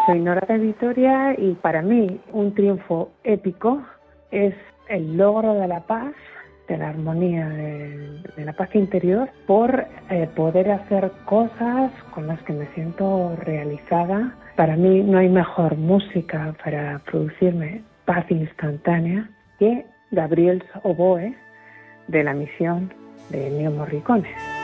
Soy Nora de Vitoria y para mí un triunfo épico es el logro de la paz, de la armonía, de la paz interior, por poder hacer cosas con las que me siento realizada. Para mí no hay mejor música para producirme paz instantánea que Gabriel Oboe de La Misión de Ennio Morricone.